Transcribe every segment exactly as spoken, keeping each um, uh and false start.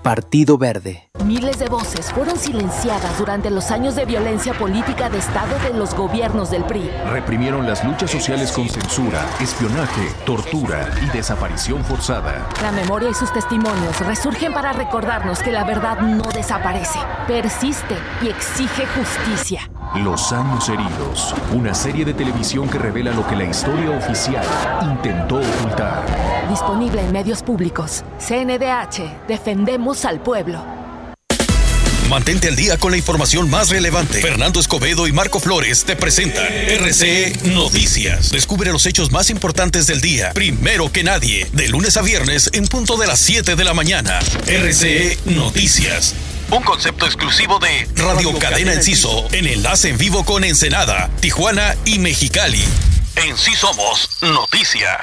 Partido Verde. Miles de voces fueron silenciadas durante los años de violencia política de Estado de los gobiernos del P R I. Reprimieron las luchas sociales con censura, espionaje, tortura y desaparición forzada. La memoria y sus testimonios resurgen para recordarnos que la verdad no desaparece, persiste y exige justicia. Los años heridos, una serie de televisión que revela lo que la historia oficial intentó ocultar. Disponible en medios públicos. C N D H, defendemos al pueblo. Mantente al día con la información más relevante. Fernando Escobedo y Marco Flores te presentan R C E Noticias. Descubre los hechos más importantes del día, primero que nadie, de lunes a viernes en punto de las siete de la mañana. R C E Noticias. Un concepto exclusivo de Radio, Radio Cadena Enciso, en enlace en vivo con Ensenada, Tijuana y Mexicali. En Sí Somos Noticia.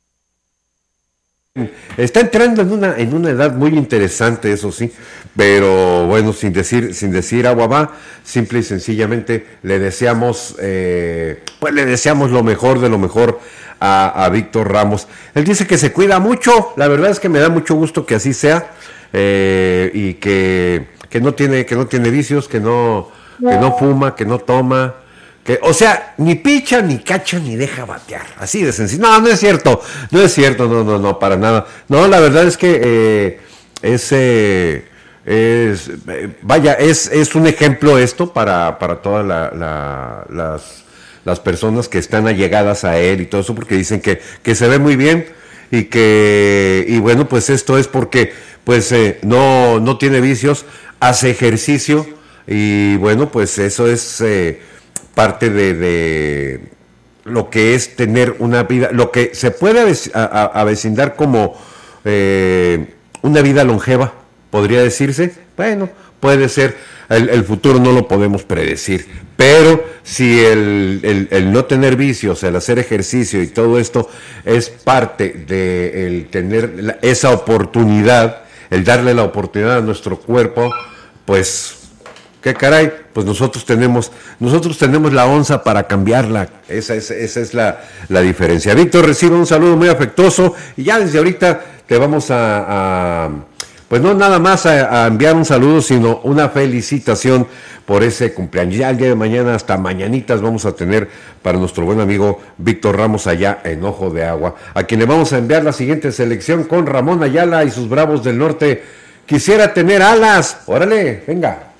Está entrando en una en una edad muy interesante, eso sí, pero bueno, sin decir sin decir agua va, simple y sencillamente le deseamos eh, pues le deseamos lo mejor de lo mejor a, a Víctor Ramos. Él dice que se cuida mucho, la verdad es que me da mucho gusto que así sea, eh, y que, que no tiene que no tiene vicios, que no que no fuma, que no toma. Que, o sea, ni picha, ni cacha, ni deja batear. Así de sencillo. No, no es cierto. No es cierto, no, no, no, para nada. No, la verdad es que eh, es, eh, es eh, vaya, es, es un ejemplo esto para, para todas la, la, las, las personas que están allegadas a él y todo eso, porque dicen que, que se ve muy bien y que, y bueno, pues esto es porque pues eh, no, no tiene vicios, hace ejercicio y bueno, pues eso es... Eh, parte de, de lo que es tener una vida, lo que se puede avecindar como eh, una vida longeva, podría decirse. Bueno, puede ser, el, el futuro no lo podemos predecir, pero si el, el, el no tener vicios, el hacer ejercicio y todo esto es parte de el tener la, esa oportunidad, el darle la oportunidad a nuestro cuerpo, pues... ¿Qué caray? Pues nosotros tenemos, nosotros tenemos la onza para cambiarla. Esa es, esa es la, la diferencia. Víctor, recibe un saludo muy afectuoso y ya desde ahorita te vamos a, a pues no nada más a, a enviar un saludo, sino una felicitación por ese cumpleaños. Ya el día de mañana, hasta mañanitas, vamos a tener para nuestro buen amigo Víctor Ramos allá en Ojo de Agua, a quien le vamos a enviar la siguiente selección con Ramón Ayala y sus Bravos del Norte. Quisiera tener alas. Órale, venga.